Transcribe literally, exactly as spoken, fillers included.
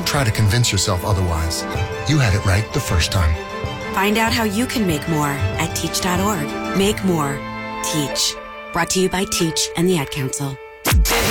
Don't try to convince yourself otherwise. You had it right the first time. Find out how you can make more at teach dot org. Make more. Teach. Brought to you by Teach and the Ad Council.